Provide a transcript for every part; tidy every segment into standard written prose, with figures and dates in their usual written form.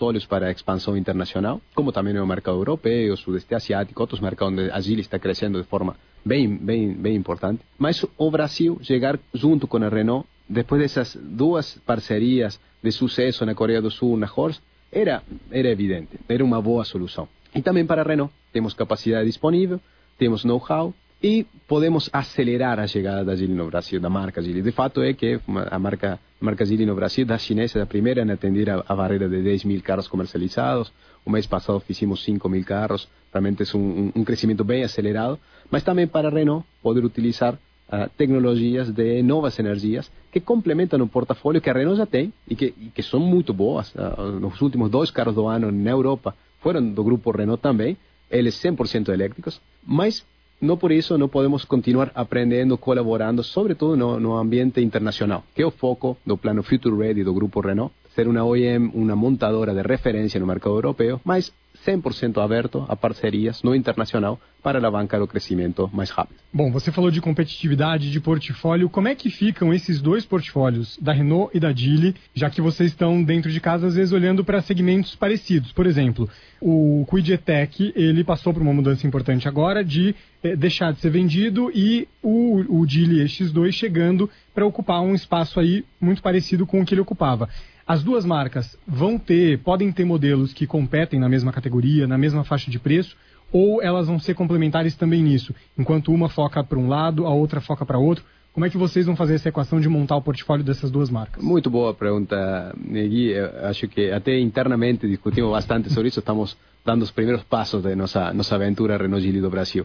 portfólios para a expansão internacional, como também no mercado europeu, sudeste asiático, outros mercados onde a Geely está crescendo de forma bem importante. Mas o Brasil chegar junto com a Renault, depois dessas duas parcerias de sucesso na Coreia do Sul, na Horse, era evidente, era uma boa solução. E também para a Renault, temos capacidade disponível, temos know-how e podemos acelerar a chegada da Geely no Brasil, da marca Geely. De fato é que a marca Geely no Brasil, da chinesa, da primeira em atender a barreira de 10 mil carros comercializados. O mês passado fizemos 5 mil carros, realmente é um crescimento bem acelerado, mas também para a Renault poder utilizar tecnologias de novas energias que complementam o portfólio que a Renault já tem e que são muito boas. Os últimos 2 carros do ano na Europa foram do grupo Renault também, eles 100% elétricos, mas não por isso não podemos continuar aprendendo, colaborando, sobretudo no ambiente internacional, que é o foco do plano Future Ready do grupo Renault, ser uma OEM, uma montadora de referência no mercado europeu, mas 100% aberto a parcerias no internacional para alavancar o crescimento mais rápido. Bom, você falou de competitividade, de portfólio. Como é que ficam esses dois portfólios, da Renault e da Geely, já que vocês estão dentro de casa, às vezes, olhando para segmentos parecidos? Por exemplo, o Kwid E-Tech, ele passou por uma mudança importante agora de deixar de ser vendido e o Geely X2 chegando para ocupar um espaço aí muito parecido com o que ele ocupava. As duas marcas podem ter modelos que competem na mesma categoria, na mesma faixa de preço, ou elas vão ser complementares também nisso? Enquanto uma foca para um lado, a outra foca para outro. Como é que vocês vão fazer essa equação de montar o portfólio dessas duas marcas? Muito boa pergunta, Gui. Eu acho que até internamente discutimos bastante sobre isso. Estamos dando os primeiros passos de nossa aventura Renault Geely do Brasil.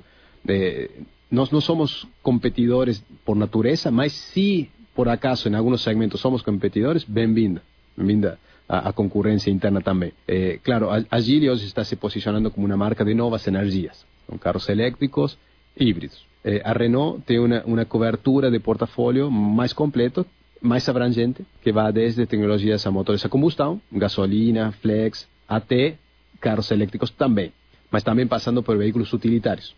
Nós não somos competidores por natureza, mas se por acaso em alguns segmentos somos competidores, bem-vinda a concorrência interna também. Claro, a Geely hoje está se posicionando como uma marca de novas energias, com carros elétricos híbridos. A Renault tem uma cobertura de portfólio mais completo, mais abrangente, que vai desde tecnologias a motores a combustão, gasolina, flex, até carros elétricos também, mas também passando por veículos utilitários.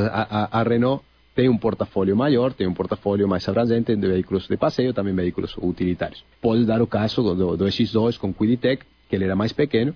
A Renault tem um portfólio maior, tem um portfólio mais abrangente de veículos de passeio, também veículos utilitários. Pode dar o caso do X2 com Kwid E-Tech, que ele era mais pequeno,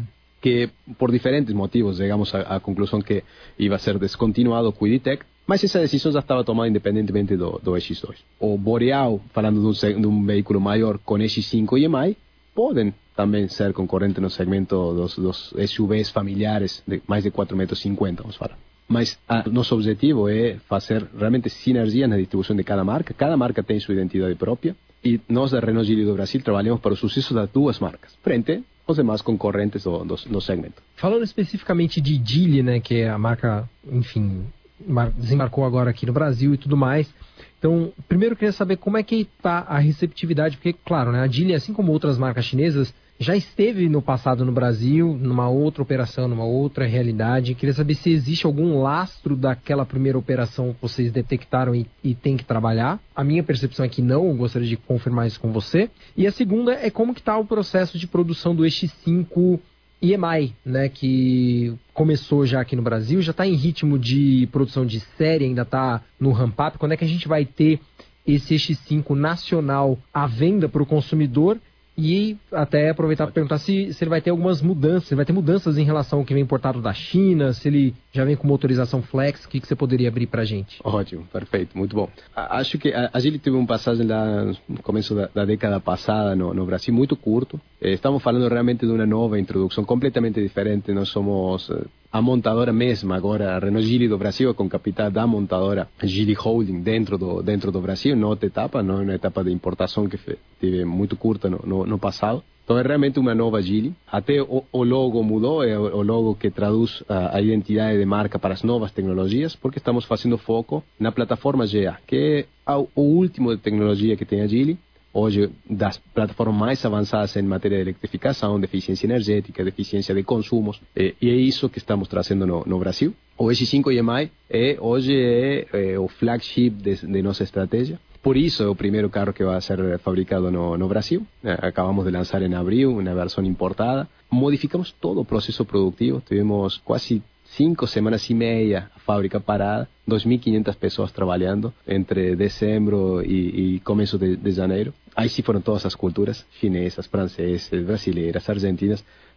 que por diferentes motivos chegamos à conclusão que ia ser descontinuado o Kwid E-Tech, mas essa decisão já estava tomada independentemente do X2. O Boreal, falando de um veículo maior com X5 e EMI, podem também ser concorrentes no segmento dos SUVs familiares de mais de 4,50 metros, vamos falar. Mas nosso objetivo é fazer realmente sinergia na distribuição de cada marca tem sua identidade própria, e nós da Renault Geely do Brasil trabalhamos para o sucesso das duas marcas, frente aos demais concorrentes do segmento. Falando especificamente de Geely, né, que é a marca, enfim, desembarcou agora aqui no Brasil e tudo mais. Então, primeiro eu queria saber como é que está a receptividade, porque, claro, né, a Geely, assim como outras marcas chinesas, já esteve no passado no Brasil, numa outra operação, numa outra realidade. Queria saber se existe algum lastro daquela primeira operação que vocês detectaram e tem que trabalhar. A minha percepção é que não, eu gostaria de confirmar isso com você. E a segunda é como que está o processo de produção do X5 EMI, né, que começou já aqui no Brasil, já está em ritmo de produção de série, ainda está no ramp-up. Quando é que a gente vai ter esse X5 nacional à venda para o consumidor? E até aproveitar para perguntar se ele vai ter algumas mudanças, se vai ter mudanças em relação ao que vem importado da China, se ele já vem com motorização flex, o que você poderia abrir para a gente? Ótimo, perfeito, muito bom. Acho que a Geely teve uma passagem lá no começo da década passada no Brasil, muito curto. Estamos falando realmente de uma nova introdução, completamente diferente. Nós somos a montadora mesma agora, a Renault Geely do Brasil, com capital da montadora Geely Holding dentro do Brasil, não outra etapa, não é uma etapa de importação que teve muito curta no passado. Então é realmente uma nova Geely. Até o logo mudou, é o logo que traduz a identidade de marca para as novas tecnologias, porque estamos fazendo foco na plataforma GA, que é o último de tecnologia que tem a Geely. Hoje, das plataformas mais avançadas em matéria de eletrificação, de eficiência energética, de eficiência de consumos, e é isso que estamos trazendo no Brasil. O X5 EMI hoje é o flagship de nossa estratégia. Por isso é o primeiro carro que vai ser fabricado no Brasil. Acabamos de lançar em abril uma versão importada. Modificamos todo o processo produtivo. Tivemos quase 5 semanas e meia a fábrica parada, 2.500 pessoas trabalhando entre dezembro e começo de janeiro. Aí sim foram todas as culturas, chinesas, francesas, brasileiras, argentinas,